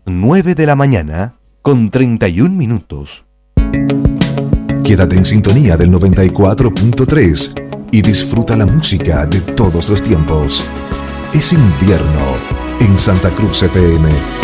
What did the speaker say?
9 de la mañana con 31 minutos. Quédate en sintonía del 94.3 y disfruta la música de todos los tiempos. Es invierno en Santa Cruz FM